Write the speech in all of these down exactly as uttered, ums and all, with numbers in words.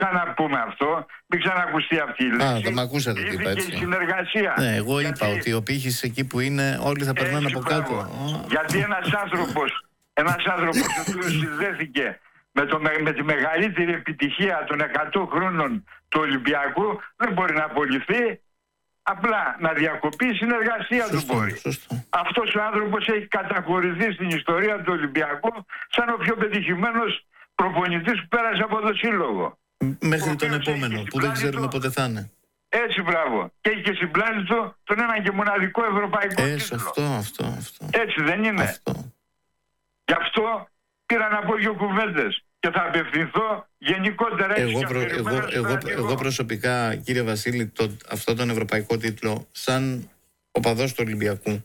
ξαναπούμε αυτό, μην ξανακουστεί αυτή η λέξη. Α, θα μ' ακούσατε τι είπα, έτσι. Η συνεργασία. Ναι, εγώ γιατί... είπα ότι ο πύχης εκεί που είναι όλοι θα περνάνε από κάτω. Oh. Γιατί ένας άνθρωπος, ένας άνθρωπος ο οποίος συνδέθηκε με, το, με τη μεγαλύτερη επιτυχία των εκατό χρόνων του Ολυμπιακού δεν μπορεί να απολυθεί. Απλά να διακοπεί η συνεργασία σωστό, του μπορεί. Σωστό. Αυτός ο άνθρωπος έχει καταχωρηθεί στην ιστορία του Ολυμπιακού σαν ο πιο πετυχημένος προπονητής που πέρασε από το σύλλογο. Μέχρι τον επόμενο που δεν ξέρουμε πότε θα είναι. Έτσι, μπράβο. Και έχει και συμπλάνει του τον ένα και μοναδικό ευρωπαϊκό Έτσι, τίτλο. Αυτό, αυτό, αυτό. Έτσι δεν είναι. Αυτό. Γι' αυτό πήρα να πω δύο κουβέντες και θα απευθυνθώ γενικότερα. Εγώ, προ, εγώ, εγώ, εγώ προσωπικά, κύριε Βασίλη, το, αυτό τον ευρωπαϊκό τίτλο, σαν οπαδός του Ολυμπιακού,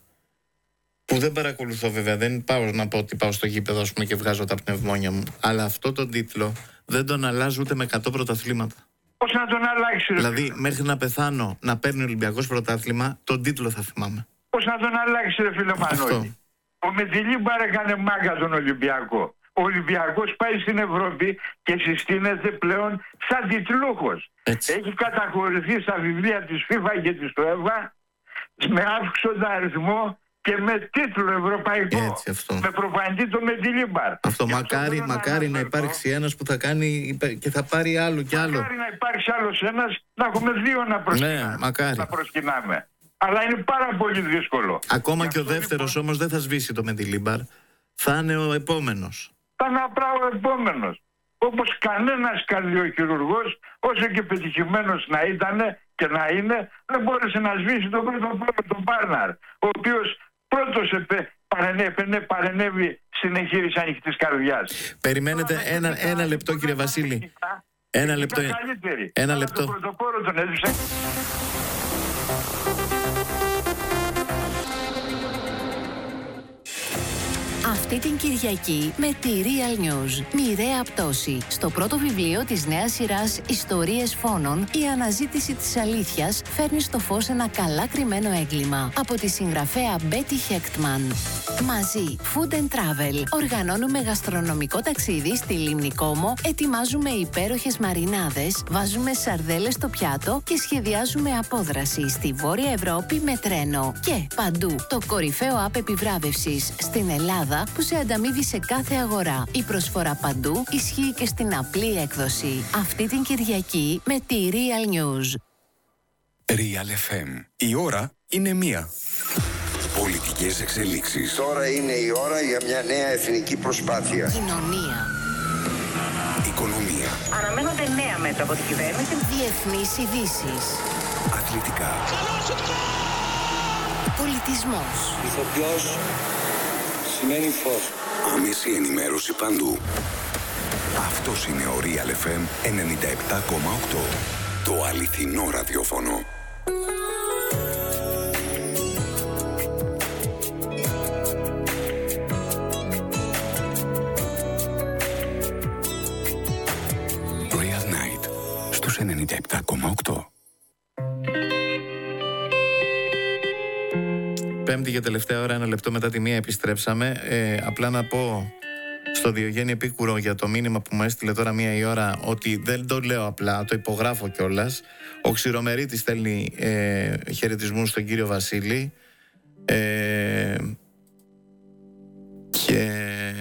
που δεν παρακολουθώ βέβαια, δεν πάω να πω ότι πάω στο γήπεδο ας πούμε, και βγάζω τα πνευμόνια μου, αλλά αυτό τον τίτλο δεν τον αλλάζω ούτε με εκατό πρωταθλήματα. Πώς να τον αλλάξει, ρε. Δηλαδή, μέχρι να πεθάνω να παίρνει ο Ολυμπιακός πρωτάθλημα, τον τίτλο θα θυμάμαι. Πώς να τον αλλάξει, ρε φίλε Μανώλη. Ο Μεντιλίμπαρ έκανε μάγκα τον Ολυμπιακό. Ο Ολυμπιακός πάει στην Ευρώπη και συστήνεται πλέον σαν τιτλούχος. Έχει καταχωρηθεί στα βιβλία της FIFA και της UEFA με αύξοντα αριθμό και με τίτλο ευρωπαϊκό. Έτσι, αυτό. Με προπονητή το Μεντιλίμπαρ. Αυτό, μακάρι, αυτό μακάρι να, να υπάρξει ένας που θα κάνει και θα πάρει άλλο κι άλλο. Μακάρι να υπάρξει άλλος ένας, να έχουμε δύο να προσκυνάμε. Ναι, μακάρι. Να προσκυνάμε. Αλλά είναι πάρα πολύ δύσκολο. Ακόμα και, και ο δεύτερος λοιπόν... όμως δεν θα σβήσει το Μεντιλίμπαρ. Θα είναι ο επόμενος. Θα είναι ο επόμενος. Όπως κανένας καρδιοχειρουργός, όσο και πετυχημένος να ήταν και να είναι, δεν μπόρεσε να σβήσει τον πρώτο πρώτο, τον Μπάρναρ, ο οποίος πρώτος επε, παρενέβη, παρενέβη στην εγχείρηση ανοιχτής καρδιάς. Περιμένετε Τώρα, ένα, ένα, ένα λεπτό κύριε Βασίλη. Ένα λεπτό. Ένα λεπτό. Το πρωτοπόρο τον έδειξε. Αυτή την Κυριακή με τη Real News. Μοιραία πτώση. Στο πρώτο βιβλίο της νέας σειράς Ιστορίες Φόνων, η αναζήτηση της αλήθειας φέρνει στο φως ένα καλά κρυμμένο έγκλημα. Από τη συγγραφέα Μπέτι Χέκτμαν. Μαζί, Food and Travel. Οργανώνουμε γαστρονομικό ταξίδι στη Λίμνη Κόμο, ετοιμάζουμε υπέροχες μαρινάδες, βάζουμε σαρδέλες στο πιάτο και σχεδιάζουμε απόδραση στη Βόρεια Ευρώπη με τρένο. Και παντού, το κορυφαίο app επιβράβευσης στην Ελλάδα που σε ανταμείβει σε κάθε αγορά. Η προσφορά παντού ισχύει και στην απλή έκδοση. Αυτή την Κυριακή με τη Real News. Real εφ εμ. Η ώρα είναι μία. Πολιτικές εξελίξεις. Τώρα είναι η ώρα για μια νέα εθνική προσπάθεια. Κοινωνία. Οικονομία. Αναμένονται νέα μέτρα από την κυβέρνηση. Διεθνείς ειδήσεις. Αθλητικά. Πολιτισμός. Ηθοποιός σημαίνει φως. Άμεση ενημέρωση παντού. Αυτός είναι ο Real εφ εμ ενενήντα επτά κόμμα οκτώ. Το αληθινό ραδιόφωνο. Real Night στους ενενήντα επτά κόμμα οκτώ. Πέμπτη και τελευταία ώρα, ένα λεπτό μετά τη μία επιστρέψαμε. Ε, απλά να πω στο Διογέννη Επίκουρο για το μήνυμα που μου έστειλε τώρα μία η ώρα ότι δεν το λέω απλά, το υπογράφω κιόλας. Ο Ξηρομερίτης στέλνει ε, χαιρετισμούς στον κύριο Βασίλη. Ε, και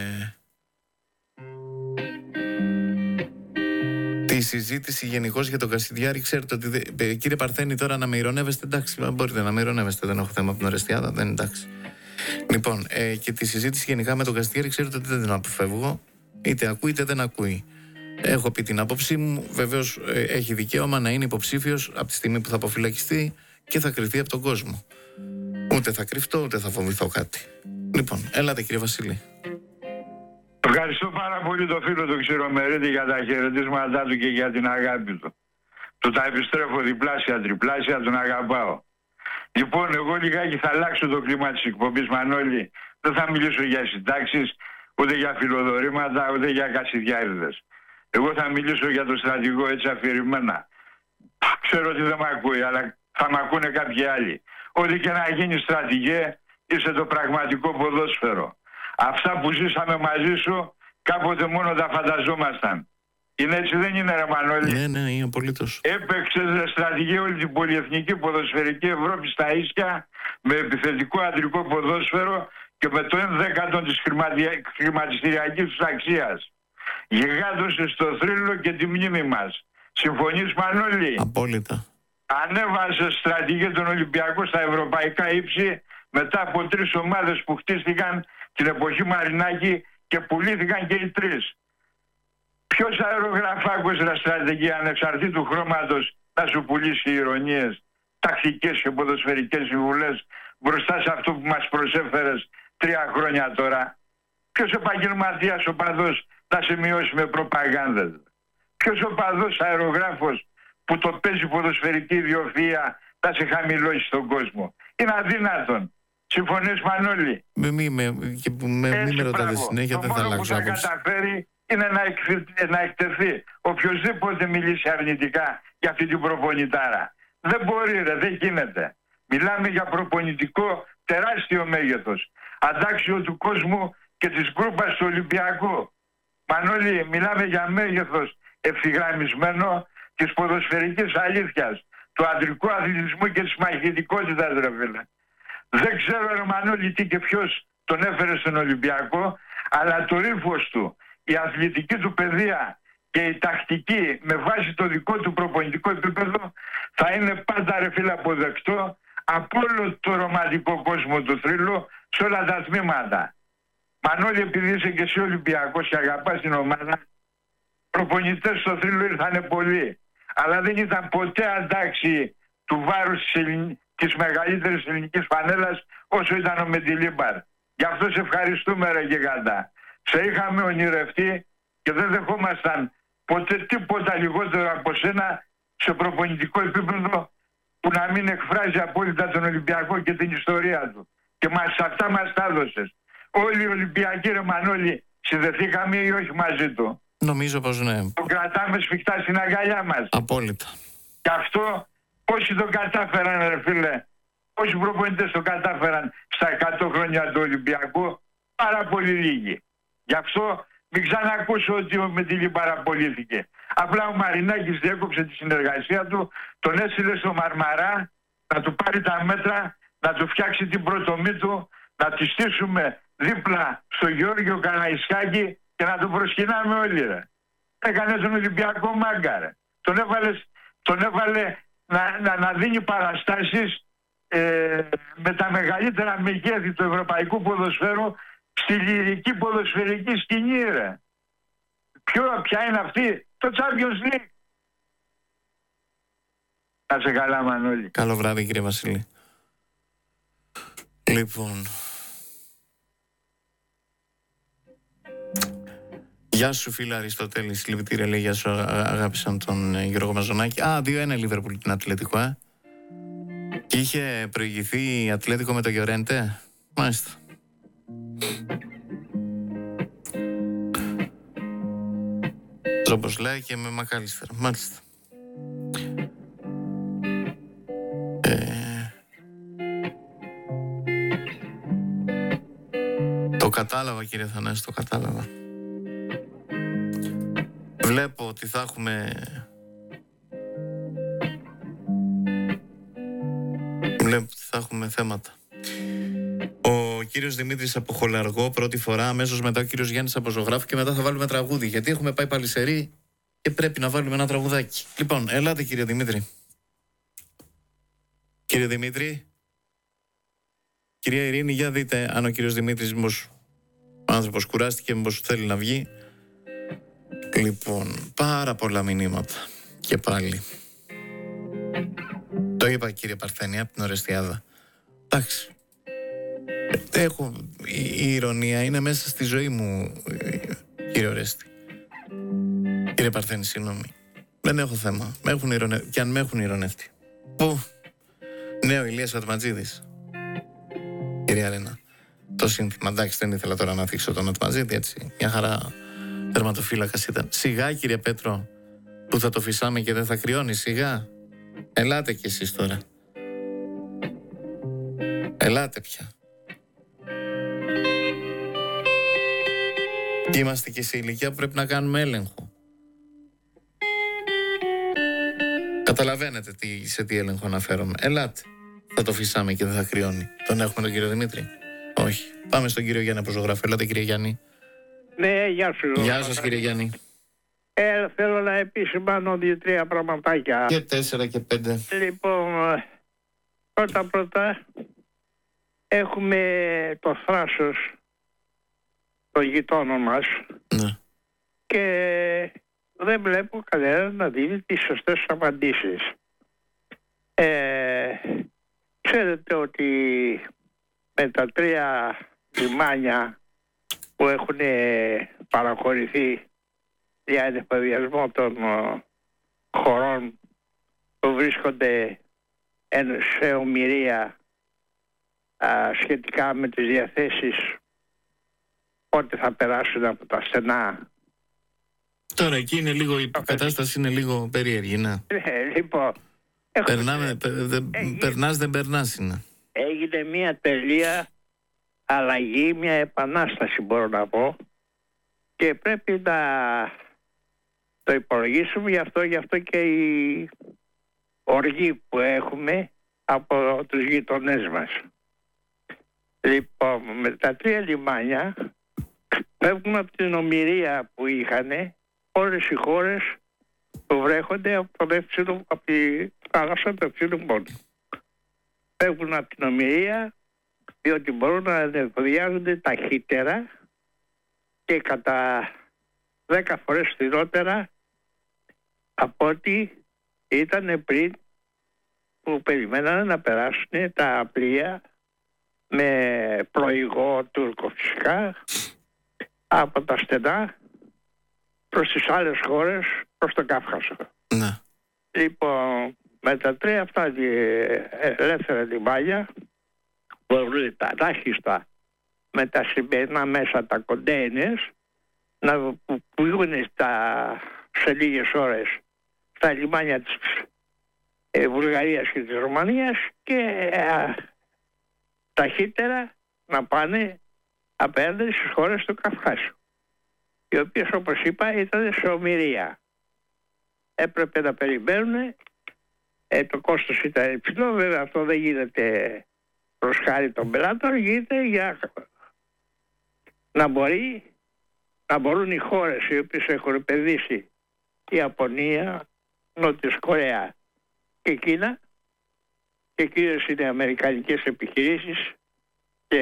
τη συζήτηση γενικώς για τον Κασιδιάρη, ξέρετε ότι δε, κύριε Παρθένη, τώρα να με ειρωνεύεστε, εντάξει, μπορείτε να με ειρωνεύεστε, δεν έχω θέμα από την Ορεστιάδα, δεν εντάξει. Λοιπόν, ε, και τη συζήτηση γενικά με τον Κασιδιάρη, ξέρετε ότι δεν την αποφεύγω, είτε ακούει είτε δεν ακούει. Έχω πει την άποψή μου, βεβαίως ε, έχει δικαίωμα να είναι υποψήφιος από τη στιγμή που θα αποφυλακιστεί και θα κρυφτεί από τον κόσμο. Ούτε θα κρυφτώ, ούτε θα φοβηθώ κάτι. Λοιπόν, έλατε κύριε Βασίλη. Ευχαριστώ πάρα πολύ τον φίλο του Ξηρομερίτη για τα χαιρετίσματά του και για την αγάπη του. Του τα επιστρέφω διπλάσια, τριπλάσια, τον αγαπάω. Λοιπόν, εγώ λιγάκι θα αλλάξω το κλίμα της εκπομπής, Μανώλη. Δεν θα μιλήσω για συντάξεις, ούτε για φιλοδορήματα, ούτε για κασιδιάριδες. Εγώ θα μιλήσω για τον στρατηγό έτσι αφηρημένα. Ξέρω ότι δεν μ' ακούει, αλλά θα μ' ακούνε κάποιοι άλλοι. Ό,τι και να γίνει στρατηγέ, είσαι το πραγματικό ποδόσφαιρο. Αυτά που ζήσαμε μαζί σου, κάποτε μόνο τα φανταζόμασταν. Είναι έτσι, δεν είναι, ρε Μανώλη? Ναι, ναι, είναι απολύτως. Έπαιξε στρατηγική όλη την πολυεθνική ποδοσφαιρική Ευρώπη στα ίσια με επιθετικό αντρικό ποδόσφαιρο και με το ένα δέκατο της χρηματιστηριακής της αξίας. Γιγάντωσε στο θρύλο και τη μνήμη μας. Συμφωνείς, Μανώλη? Απόλυτα. Ανέβασε στρατηγική τον Ολυμπιακό στα ευρωπαϊκά ύψη μετά από τρεις ομάδες που χτίστηκαν την εποχή Μαρινάκη και πουλήθηκαν και οι τρεις. Ποιος αερογραφάκος ρε στρατηγική ανεξαρτήτου χρώματος να σου πουλήσει ηρωνίες, τακτικές και ποδοσφαιρικές συμβουλές μπροστά σε αυτό που μας προσέφερες τρία χρόνια τώρα? Ποιος επαγγελματίας οπαδός να σε μειώσει με προπαγάνδες? Ποιος οπαδός αερογράφος που το παίζει ποδοσφαιρική ιδιοφυΐα να σε χαμηλώσει στον κόσμο? Είναι αδύνατον. Συμφωνείς, Μανώλη? Με, μη με, με, μη με ρωτάτε συνέχεια, δεν θα αλλάξω άποψη. Το μόνο που θα καταφέρει είναι να, εκ, να εκτεθεί οποιοσδήποτε μιλήσει αρνητικά για αυτή την προπονητάρα. Δεν μπορεί, ρε, δεν γίνεται. Μιλάμε για προπονητικό τεράστιο μέγεθος, αντάξιο του κόσμου και της γκρούπας του Ολυμπιακού. Μανώλη, μιλάμε για μέγεθος ευθυγραμμισμένο της ποδοσφαιρικής αλήθειας, του αντρικού αθλητισμού και της μαχητικότητας, ρε φίλε. Δεν ξέρω, ρε Μανώλη, τι και ποιος τον έφερε στον Ολυμπιακό, αλλά το ύφος του, η αθλητική του παιδεία και η τακτική με βάση το δικό του προπονητικό επίπεδο θα είναι πάντα, ρε φίλε, αποδεκτό από όλο το ρομαντικό κόσμο του θρύλου σε όλα τα τμήματα. Μανώλη, επειδή είσαι και εσύ Ολυμπιακός και αγαπάς την ομάδα, προπονητές στο θρύλο ήρθανε πολλοί, αλλά δεν ήταν ποτέ αντάξει του βάρους της, Ελλην... της μεγαλύτερης ελληνικής φανέλας όσο ήταν ο Μεντιλίμπαρ. Γι' αυτό σε ευχαριστούμε, ρε γιγάντα. Σε είχαμε ονειρευτεί και δεν δεχόμασταν ποτέ τίποτα λιγότερο από σένα σε προπονητικό επίπεδο που να μην εκφράζει απόλυτα τον Ολυμπιακό και την ιστορία του. Και μας, αυτά μας τα έδωσες. Όλοι οι Ολυμπιακοί, ρε Μανώλη, συνδεθήκαμε ή όχι μαζί του? Νομίζω πως ναι. Το κρατάμε σφιχτά στην αγκαλιά μας. Απόλυτα. Και αυτό όσοι το κατάφεραν, ρε φίλε, όσοι προπονητές το κατάφεραν στα εκατό χρόνια του Ολυμπιακού, πάρα πολύ λίγοι. Γι' αυτό μην ξανακούσω ότι ο Μεντιλή παραπολύθηκε. Απλά ο Μαρινάκης διέκοψε τη συνεργασία του, τον έστειλε στο Μαρμαρά να του πάρει τα μέτρα, να του φτιάξει την πρωτομή του, να τη στήσουμε δίπλα στο Γιώργιο Καραϊσκάκη και να τον προσκυνάμε όλοι, ρε. Έκανε τον Ολυμπιακό μάγκα, ρε. Τον έβαλε, τον έβαλε να, να, να δίνει παραστάσεις ε, με τα μεγαλύτερα μεγέθη του ευρωπαϊκού ποδοσφαίρου στη λυρική ποδοσφαιρική σκηνή, ρε. Ποιο, ποια είναι αυτή? Το Champions League. Να σε καλά, Μανώλη. Καλό βράδυ, κύριε Βασίλη. Λοιπόν, γεια σου, φίλε Αριστοτέλη. Συλληπιτήρια, λέει, γεια σου, αγάπησαν τον Γιώργο Μαζονάκη. Α, δύο ένα Λίβερπουλ την Ατλέτικο, ε. Και είχε προηγηθεί η Ατλέτικο με το Γιορέντε. Μάλιστα. Όπως λέει και με Μακάλιστερ. Μάλιστα. Ε... Το κατάλαβα, κύριε Θανάση, το κατάλαβα. Βλέπω ότι θα έχουμε... Βλέπω ότι θα έχουμε θέματα. Ο κύριος Δημήτρης από Χολαργό πρώτη φορά, αμέσως μετά ο κύριος Γιάννης από Ζωγράφου και μετά θα βάλουμε τραγούδι. Γιατί έχουμε πάει Παλισσερή και πρέπει να βάλουμε ένα τραγουδάκι. Λοιπόν, ελάτε, κύριε Δημήτρη. Κύριε Δημήτρη. Κυρία Ειρήνη, για δείτε αν ο κύριος Δημήτρης μήπως ο άνθρωπος κουράστηκε, μήπως θέλει να βγει. Λοιπόν, πάρα πολλά μηνύματα. Και πάλι. Το είπα, κύριε Παρθένη, από την Ορεστιάδα. Εντάξει. Έχω, η, η ηρωνία είναι μέσα στη ζωή μου, κύριε Ορέστη. Κύριε Παρθένη, συγγνώμη. Δεν έχω θέμα. Με έχουν ηρωνε... Και αν με έχουν ηρωνευτεί. Πού? Νέο Ηλίας Ατματζίδης. Κυρία Ρένα. Το σύνθημα. Εντάξει, δεν ήθελα τώρα να θίξω τον Ατματζίδη, έτσι. Μια χαρά τερματοφύλακας ήταν. Σιγά, κύριε Πέτρο, που θα το φυσάμε και δεν θα κρυώνει. Σιγά. Ελάτε κι εσείς τώρα. Ελάτε πια. Είμαστε και σε ηλικία που πρέπει να κάνουμε έλεγχο. Καταλαβαίνετε τι, σε τι έλεγχο αναφέρομαι. Ελάτε. Θα το φυσάμε και δεν θα κρυώνει. Τον έχουμε τον κύριο Δημήτρη? Όχι. Πάμε στον κύριο Γιάννη από ζωγράφο. Ελάτε, κύριε Γιάννη. Ναι, γεια σου. Γεια σας, κύριε Γιάννη. Ε, θέλω να επισημάνω δύο-τρία πραγματάκια. Και τέσσερα και πέντε. Λοιπόν, πρώτα πρώτα έχουμε το θράσος των γειτόνων μας. Ναι. Και δεν βλέπω κανένα να δίνει τις σωστές απαντήσεις. Ε, ξέρετε ότι με τα τρία λιμάνια που έχουν παραχωρηθεί για ενεφοδιασμό των χωρών που βρίσκονται σε ομηρία α, σχετικά με τις διαθέσεις πότε θα περάσουν από τα στενά. Τώρα εκεί είναι λίγο, η κατάσταση είναι λίγο περίεργη, ναι. Ε, λοιπόν, Περνάμε, πε, δε, έγινε, περνάς δεν περνάς είναι. Έγινε μια τελεία αλλαγή, μια επανάσταση μπορώ να πω και πρέπει να το υπολογίσουμε, γι' αυτό, γι' αυτό και η οργή που έχουμε από τους γειτονές μας. Λοιπόν, με τα τρία λιμάνια φεύγουν από την ομηρία που είχαν όλες οι χώρες που βρέχονται από, το δεύτερο, από τη θάλασσα του Ευθύνου Πόντου. Φεύγουν από την ομηρία διότι μπορούν να ανεφοδιάζονται ταχύτερα και κατά δέκα φορές φθηνότερα από ό,τι ήταν πριν που περιμένανε να περάσουν τα πλοία με προηγό Τούρκο φυσικά από τα στενά προς τις άλλες χώρες, προς τον Κάφκασο. Ναι. Λοιπόν, με τα τρία αυτά ελεύθερα λιμάνια μπορούν τα τάχιστα με τα σημερινά μέσα τα κοντέινες να πηγούν σε λίγες ώρες στα λιμάνια της ε, Βουλγαρίας και της Ρουμανίας και ε, ταχύτερα να πάνε απέναντι στις χώρες του Καυκάσιου, οι οποίες όπως είπα ήταν σε ομηρία. Έπρεπε να περιμένουν, ε, το κόστος ήταν υψηλό, βέβαια αυτό δεν γίνεται προς χάρη των πελάτων, γίνεται για να μπορεί να μπορούν οι χώρες οι οποίες έχουν επενδύσει, η Ιαπωνία, Νότιος Κορέα και Κίνα, και κυρίως είναι αμερικανικές επιχειρήσεις και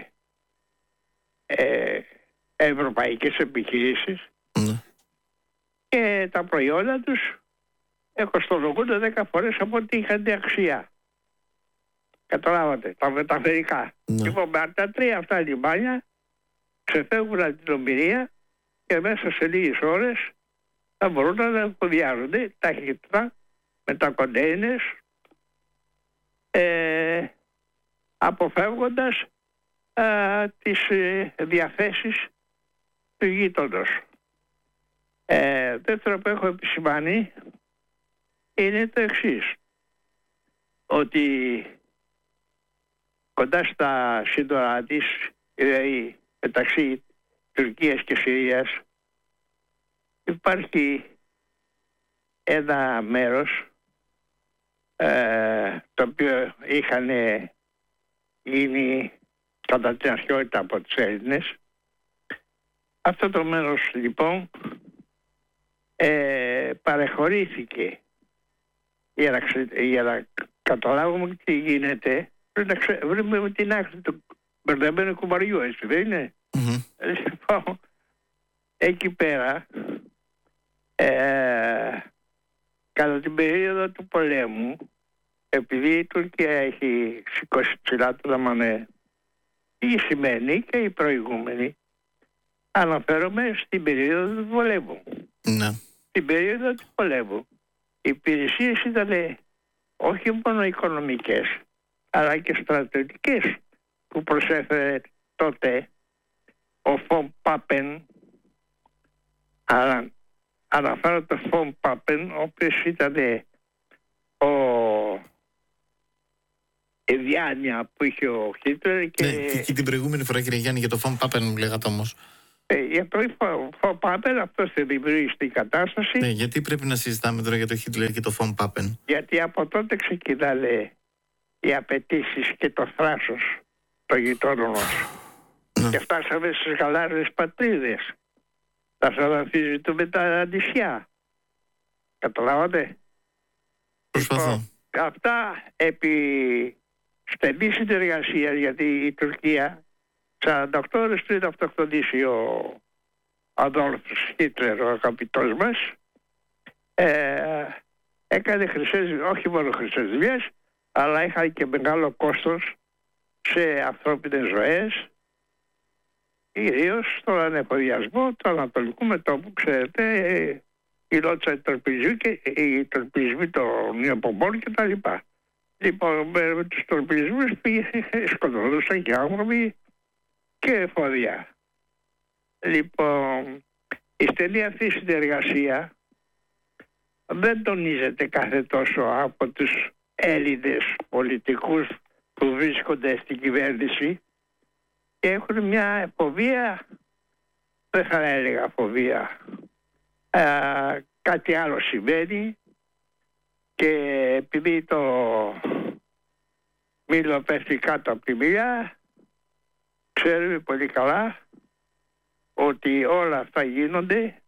ε, ευρωπαϊκές επιχειρήσεις, Ναι. και τα προϊόντα τους κοστολογούνται δέκα φορές από ό,τι είχαν αξία. Καταλάβατε, τα μεταφερικά. Ναι. Λοιπόν, με τα τρία αυτά λιμάνια ξεφεύγουν από την ομηρία και μέσα σε λίγες ώρες θα μπορούν να εμποδιάζονται ταχύτερα με τα κοντέινες, ε, αποφεύγοντας α, τις ε, διαθέσεις του γείτονος. Ε, δεύτερο που έχω επισημάνει είναι το εξής, ότι κοντά στα σύνορα της, δηλαδή μεταξύ Τουρκίας και Συρίας, υπάρχει ένα μέρος ε, το οποίο είχαν γίνει κατά την αρχαιότητα από τους Έλληνες. Αυτό το μέρος λοιπόν ε, παρεχωρήθηκε για να, ξε, για να καταλάβουμε τι γίνεται. Πρέπει να ξε, βρούμε την άκρη του μπερδεμένου κουμπαριού, έτσι δεν είναι? Mm-hmm. Λοιπόν, εκεί πέρα ε, κατά την περίοδο του πολέμου, επειδή η Τουρκία έχει σηκώσει ψηλά το λαμανέ, η σημαίνει και η προηγούμενη, αναφέρομαι στην περίοδο του πολέμου. Ναι. Στην περίοδο του πολέμου οι υπηρεσίες ήταν όχι μόνο οικονομικές αλλά και στρατιωτικές που προσέφερε τότε ο Φον Πάπεν. Ανα, αναφέρω το Φον Πάπεν, ο οποίος ήταν ο η διάνοια που είχε ο Χίτλερ και... Ναι, και, και την προηγούμενη φορά, κύριε Γιάννη, για το Φον Πάπεν μου λέγατε όμως. Ε, για το Φον Πάπεν αυτό δεν δημιουργεί την κατάσταση. Ναι, γιατί πρέπει να συζητάμε τώρα για το Χίτλερ και το Φον Πάπεν? Γιατί από τότε ξεκινάνε οι απαιτήσεις και το θράσος των γειτόνων μας. Ναι. Και φτάσαμε στις γαλάζιες πατρίδες. Θα ξαναφίζουμε τα νησιά. Καταλάβατε? Προσπαθώ. Λοιπόν, αυτά επί στενή συνεργασία, γιατί η Τουρκία σαράντα οκτώ ώρες πριν αυτοκτονήσει ο Αδόλφος Χίτλερ, ο αγαπητός μας, ε, έκανε χρυσές, όχι μόνο χρυσές δουλειές, αλλά είχαν και μεγάλο κόστος σε ανθρώπινες ζωές, κυρίως στον ανεφοδιασμό του Ανατολικού Μετώπου. Ξέρετε, η λότσα τροπιζού και οι τροπισμοί των Ιωπομπών και τα λοιπά. Λοιπόν, με τους τροπισμούς σκοτωνούσαν και άνθρωποι και εφόδια. Λοιπόν, η στενή αυτή συνεργασία δεν τονίζεται κάθε τόσο από τους Έλληνες πολιτικούς που βρίσκονται στην κυβέρνηση και έχουν μια φοβία, δεν θα έλεγα φοβία, α, κάτι άλλο συμβαίνει και επειδή το μήλο πέφτει κάτω από τη μήλια, ξέρουμε πολύ καλά ότι όλα αυτά γίνονται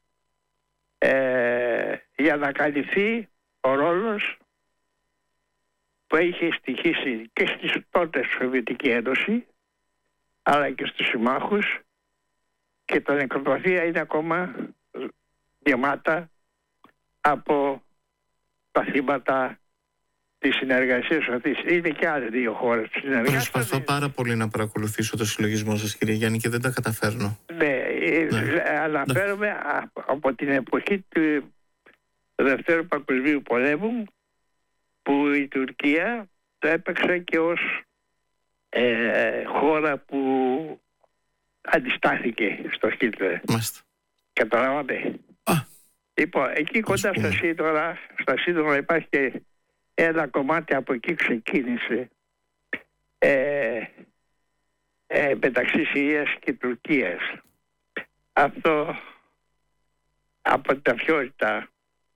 ε, για να καλυφθεί ο ρόλος που είχε στοιχήσει και στις τότε Σοβιετική Ένωση αλλά και στους συμμάχους, και τα νεκροταφεία είναι ακόμα γεμάτα από τα θύματα της συνεργασίας αυτής. Είναι και άλλες δύο χώρες της συνεργασίας. Προσπαθώ πάρα πολύ να παρακολουθήσω το συλλογισμό σας, κύριε Γιάννη, και δεν τα καταφέρνω. Ναι, ναι. Αναφέρομαι ναι. από την εποχή του Δευτέρου Παγκοσμίου Πολέμου, που η Τουρκία το έπαιξε και ως ε, χώρα που αντιστάθηκε στο Χίτλερ. Μάλιστα. Καταλάβατε? Α, λοιπόν, εκεί κοντά στα σύνορα, στα σύνορα υπάρχει και ένα κομμάτι, από εκεί ξεκίνησε ε, ε, μεταξύ Συρίας και Τουρκίας. Αυτό από την ταυτότητα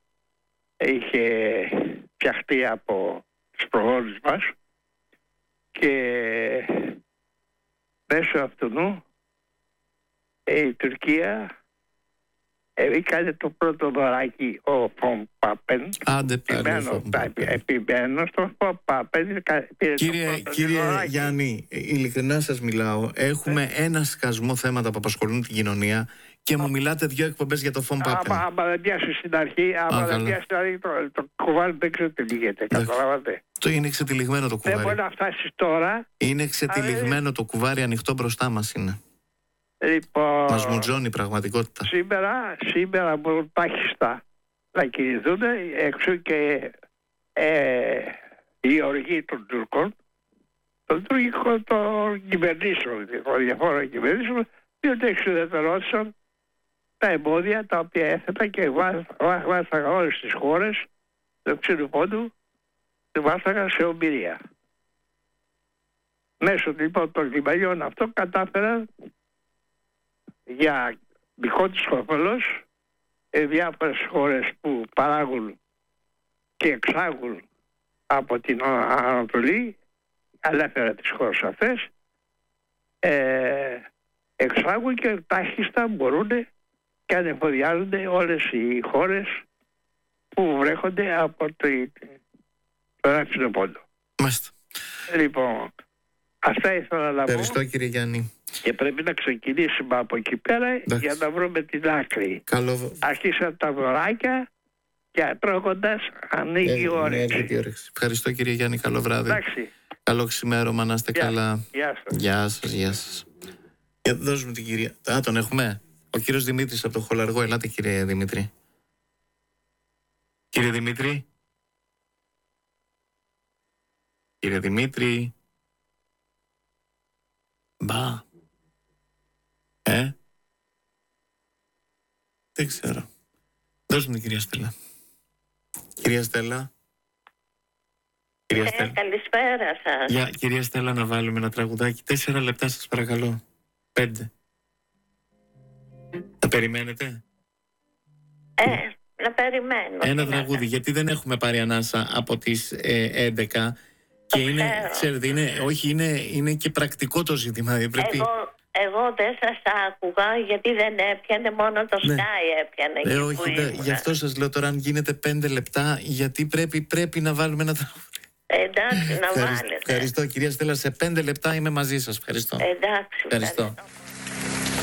είχε φτιαχτεί από τους προγόνους μας και μέσω αυτού η Τουρκία έκανε το πρώτο δωράκι ο Φον Πάπεν. Άντε πάλι. Επιμένω στο Φον Πάπεν. Κύριε, κύριε Γιάννη, ειλικρινά σας μιλάω. Έχουμε ε. ένα σκασμό θέματα που απασχολούν την κοινωνία και μου μιλάτε δύο εκπομπές για το Φον Πάπεν. Άμα, άμα δεν πιάσει στην αρχή, άμα δεν πιάσει στην αρχή, το, το κουβάρι δεν ξέρω τι λύγεται. Καταλάβατε? Το είναι ξετυλιγμένο το κουβάρι. Δεν μπορεί να φτάσει τώρα. Είναι ξετυλιγμένο αλλά... το κουβάρι, ανοιχτό μπροστά μας είναι. Λοιπόν, μας μουτζώνει πραγματικότητα. Σήμερα, σήμερα μπορούν τάχιστα να κινηθούν έξω και ε, οι οργοί των Τούρκων, των τουρκικών των κυβερνήσεων, των διαφόρων κυβερνήσεων, διότι εξουδετερώτησαν τα εμπόδια τα οποία έθετα και βάσταγαν όλες τις χώρες του ξένου πόντου, βάσταγαν σε ομπειρία. Μέσω λοιπόν των λιμανιών αυτών κατάφεραν για δικό τους όφελος ε, διάφορες χώρες που παράγουν και εξάγουν από την Ανατολή, ελεύθερα τις χώρες αυτές, ε, εξάγουν και τάχιστα μπορούν και ανεφοδιάζονται όλες οι χώρες που βρέχονται από τον εύξηνο πόντο. Μάλιστα. Λοιπόν, αυτά ήθελα να πω. Ευχαριστώ, κύριε Γιάννη. Και πρέπει να ξεκινήσουμε από εκεί πέρα. Εντάξει. Για να βρούμε την άκρη. Καλό... Αρχίσαν τα δωράκια και τρώγοντας ανοίγει η όρεξη. Ευχαριστώ, κύριε Γιάννη. Καλό βράδυ. Εντάξει. Καλό ξημέρωμα, να είστε γεια. καλά. Γεια σας. Γεια σας, γεια σας. Για να δώσουμε την κυρία. Α, τον έχουμε. Ο κύριος Δημήτρης από το Χολαργό. Ελάτε, κύριε Δημήτρη. Κύριε Δημήτρη. Κύριε Δημήτρη. Μπα. Ε. Δεν ξέρω. Δώσουμε την κυρία Στέλλα. Κυρία Στέλλα. Κυρία ε, Στέλλα. Καλησπέρα σας. Για, κυρία Στέλλα, να βάλουμε ένα τραγουδάκι. Τέσσερα λεπτά σας παρακαλώ. Πέντε. περιμένετε. Ε, να περιμένω. Ένα τι τραγούδι, να- γιατί δεν έχουμε πάρει ανάσα από τις ε, έντεκα. Και Το είναι, ξέρω. ξέρετε, είναι, όχι, είναι, είναι και πρακτικό το ζήτημα. Πρέπει... Εγώ, εγώ δεν σας άκουγα γιατί δεν έπιανε, μόνο το Ναι. Sky έπιανε. Ε, εκεί όχι, που δε, ήμουνα. γι' αυτό σας λέω τώρα, αν γίνεται πέντε λεπτά, γιατί πρέπει, πρέπει να βάλουμε ένα τραγούδι. Ε, εντάξει, να Ευχαριστώ, βάλετε. ευχαριστώ κυρία Στέλλα, σε πέντε λεπτά είμαι μαζί σας. Ευχαριστώ. Εντάξει, Ευχαριστώ. ευχαριστώ.